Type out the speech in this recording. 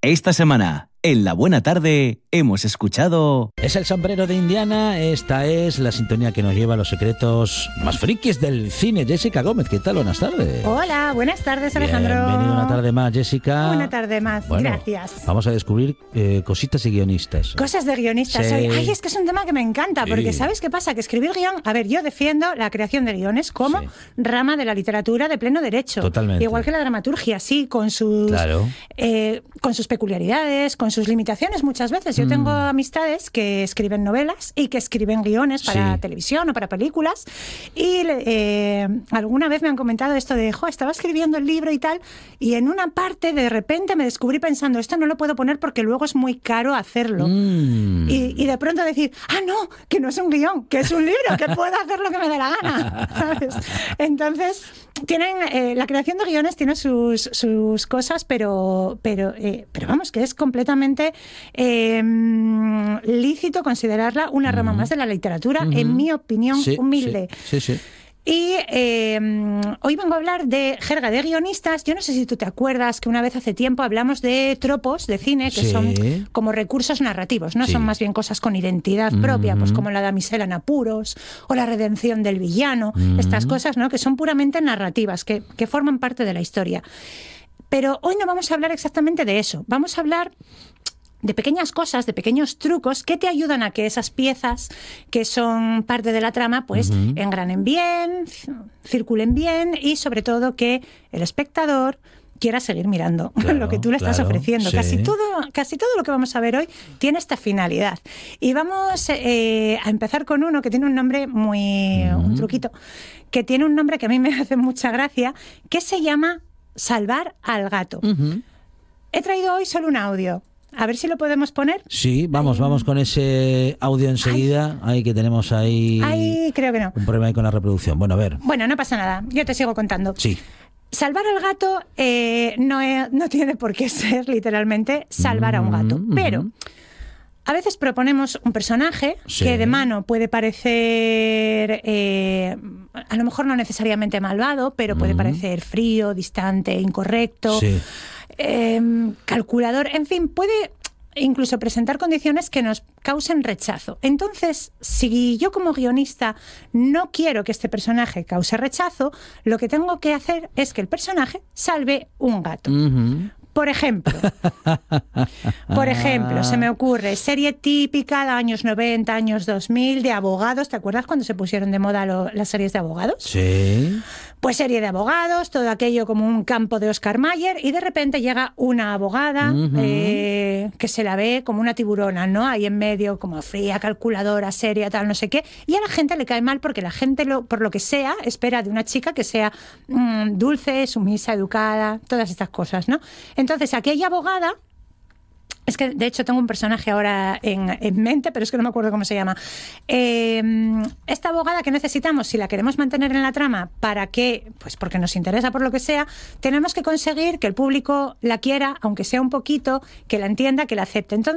Esta semana, en La Buena Tarde, hemos escuchado... Es el sombrero de Indiana, esta es la sintonía que nos lleva a los secretos más frikis del cine. Jessica Gómez, ¿qué tal? Buenas tardes. Hola, buenas tardes, Alejandro. Bienvenido una tarde más, Jessica. Una tarde más, bueno, gracias. Vamos a descubrir cositas de guionistas. Cosas de guionistas Sí. hoy. Ay, es que es un tema que me encanta, Sí. porque ¿sabes qué pasa? Que escribir guión... A ver, yo defiendo la creación de guiones como Sí. rama de la literatura de pleno derecho. Totalmente. Igual que la dramaturgia, sí, con sus peculiaridades, con sus limitaciones muchas veces. Yo tengo amistades que escriben novelas y que escriben guiones para televisión o para películas, y alguna vez me han comentado esto de, estaba escribiendo el libro y tal, y en una parte de repente me descubrí pensando, esto no lo puedo poner porque luego es muy caro hacerlo. Y de pronto decir, no, que no es un guión, que es un libro, que puedo hacer lo que me dé la gana, ¿sabes? Entonces, la creación de guiones tiene sus cosas, pero vamos, que es completamente lícito considerarla una rama más de la literatura, en mi opinión humilde. Sí. Y hoy vengo a hablar de jerga de guionistas. Yo no sé si tú te acuerdas que una vez hace tiempo hablamos de tropos de cine, que son como recursos narrativos, ¿no? Son más bien cosas con identidad propia, pues como la damisela en apuros o la redención del villano, estas cosas, ¿no? Que son puramente narrativas, que forman parte de la historia. Pero hoy no vamos a hablar exactamente de eso. Vamos a hablar de pequeñas cosas, de pequeños trucos que te ayudan a que esas piezas que son parte de la trama pues engranen bien, circulen bien y sobre todo que el espectador quiera seguir mirando lo que tú le estás ofreciendo. Sí. Casi todo lo que vamos a ver hoy tiene esta finalidad. Y vamos a empezar con uno que tiene un nombre un truquito, que tiene un nombre que a mí me hace mucha gracia, que se llama Salvar al gato. He traído hoy solo un audio. A ver si lo podemos poner. Sí, vamos con ese audio enseguida. Ahí que tenemos ahí... creo que no. Un problema ahí con la reproducción. Bueno, a ver. Bueno, no pasa nada. Yo te sigo contando. Sí. Salvar al gato no tiene por qué ser literalmente salvar a un gato. Pero a veces proponemos un personaje que de mano puede parecer, a lo mejor no necesariamente malvado, pero puede parecer frío, distante, incorrecto, calculador, en fin, puede incluso presentar condiciones que nos causen rechazo. Entonces, si yo como guionista no quiero que este personaje cause rechazo, lo que tengo que hacer es que el personaje salve un gato. Por ejemplo, se me ocurre, serie típica de años 90, años 2000, de abogados. ¿Te acuerdas cuando se pusieron de moda las series de abogados? Sí. Pues serie de abogados, todo aquello como un campo de Oscar Mayer, y de repente llega una abogada que se la ve como una tiburona, ¿no? Ahí en medio, como fría, calculadora, seria, tal, no sé qué. Y a la gente le cae mal porque la gente, por lo que sea, espera de una chica que sea dulce, sumisa, educada, todas estas cosas, ¿no? Entonces, aquella abogada... Es que, de hecho, tengo un personaje ahora en mente, pero es que no me acuerdo cómo se llama. Esta abogada que necesitamos, si la queremos mantener en la trama, ¿para qué? Pues porque nos interesa por lo que sea, tenemos que conseguir que el público la quiera, aunque sea un poquito, que la entienda, que la acepte. Entonces,